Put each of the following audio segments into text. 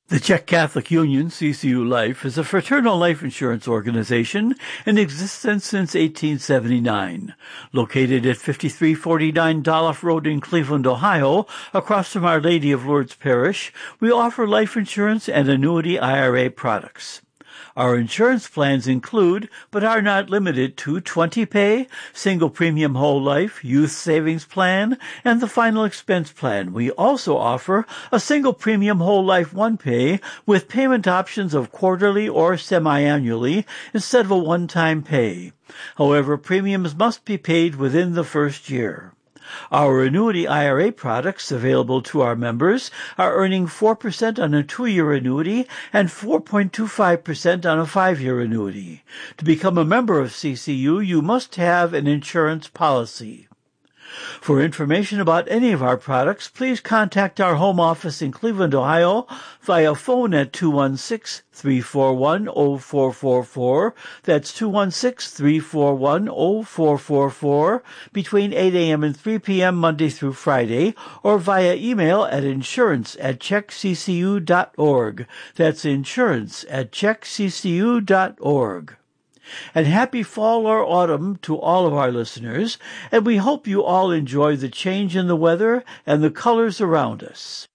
The Czech Catholic Union, CCU Life, is a fraternal life insurance organization in existence since 1879. Located at 5349 Dolph Road in Cleveland, Ohio, across from Our Lady of Lourdes Parish, we offer life insurance and annuity IRA products. Our insurance plans include, but are not limited to, 20-pay, single premium whole life, youth savings plan, and the final expense plan. We also offer a single premium whole life 1-pay with payment options of quarterly or semi-annually instead of a one-time pay. However, premiums must be paid within the first year. Our annuity IRA products available to our members are earning 4% on a 2-year annuity and 4.25% on a 5-year annuity. To become a member of CCU, you must have an insurance policy. For information about any of our products, please contact our home office in Cleveland, Ohio, via phone at 216-341-0444. That's 216-341-0444, between 8 a.m. and 3 p.m. Monday through Friday, or via email at insurance@czechccu.org. That's insurance@czechccu.org. And happy fall or autumn to all of our listeners, and we hope you all enjoy the change in the weather and the colors around us.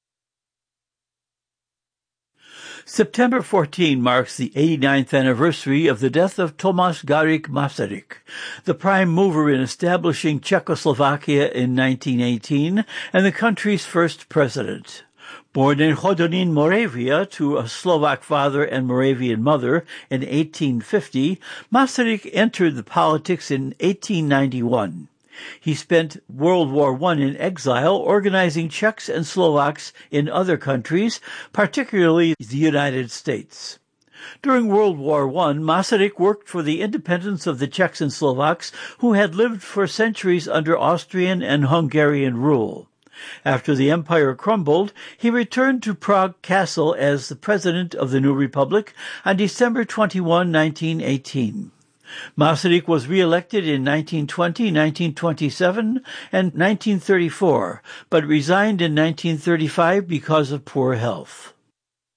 September 14 marks the 89th anniversary of the death of Tomáš Garrigue Masaryk, the prime mover in establishing Czechoslovakia in 1918 and the country's first president. Born in Hodonín, Moravia, to a Slovak father and Moravian mother in 1850, Masaryk entered the politics in 1891. He spent World War I in exile, organizing Czechs and Slovaks in other countries, particularly the United States. During World War I, Masaryk worked for the independence of the Czechs and Slovaks who had lived for centuries under Austrian and Hungarian rule. After the empire crumbled, he returned to Prague Castle as the president of the new republic on December 21, 1918. Masaryk was re-elected in 1920, 1927, and 1934, but resigned in 1935 because of poor health.